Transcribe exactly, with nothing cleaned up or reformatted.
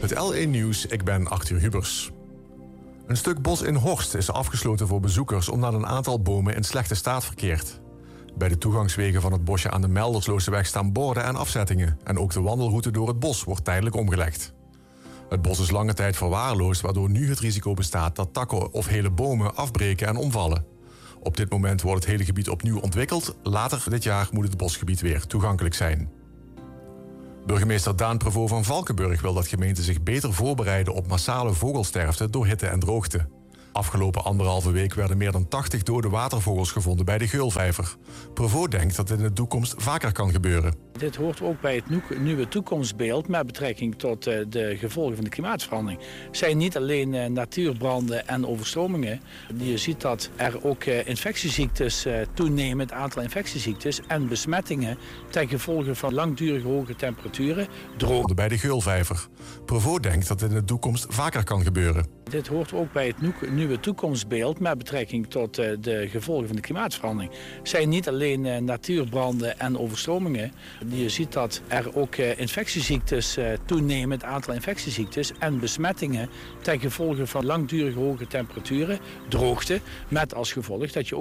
Het L één Nieuws, ik ben Arthur Hubers. Een stuk bos in Horst is afgesloten voor bezoekers omdat een aantal bomen in slechte staat verkeert. Bij de toegangswegen van het bosje aan de Melderslooseweg staan borden en afzettingen en ook de wandelroute door het bos wordt tijdelijk omgelegd. Het bos is lange tijd verwaarloosd, waardoor nu het risico bestaat dat takken of hele bomen afbreken en omvallen. Op dit moment wordt het hele gebied opnieuw ontwikkeld. Later dit jaar moet het bosgebied weer toegankelijk zijn. Burgemeester Daan Prevost van Valkenburg wil dat gemeenten zich beter voorbereiden op massale vogelsterfte door hitte en droogte. Afgelopen anderhalve week werden meer dan tachtig dode watervogels gevonden bij de Geulvijver. Prevost denkt dat dit in de toekomst vaker kan gebeuren. Dit hoort ook bij het nieuwe toekomstbeeld met betrekking tot de gevolgen van de klimaatverandering. Het zijn niet alleen natuurbranden en overstromingen. Je ziet dat er ook infectieziektes toenemen, het aantal infectieziektes en besmettingen ten gevolge van langdurige hoge temperaturen. Droogte bij de Geulvijver. Prevost denkt dat dit in de toekomst vaker kan gebeuren. Dit hoort ook bij het nieuwe toekomstbeeld met betrekking tot de gevolgen van de klimaatverandering. Het zijn niet alleen natuurbranden en overstromingen. Je ziet dat er ook infectieziektes toenemen, het aantal infectieziektes en besmettingen ten gevolge van langdurige hoge temperaturen, droogte, met als gevolg dat je